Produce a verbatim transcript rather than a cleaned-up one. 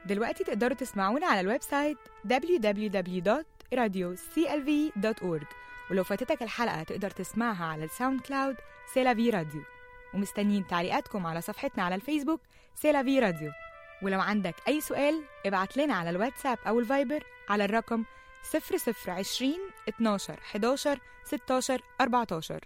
دلوقتي تقدروا تسمعونا على الويب سايت دبليو دبليو دبليو دوت راديو سي إل في دوت أورج، ولو فاتتك الحلقة تقدر تسمعها على الساوند كلاود سيلافي راديو. ومستنيين تعليقاتكم على صفحتنا على الفيسبوك سيلافي راديو. ولو عندك أي سؤال ابعت لنا على الواتساب أو الفايبر على الرقم صفر صفر عشرين اتناشر حداشر ستاشر أربعتاشر.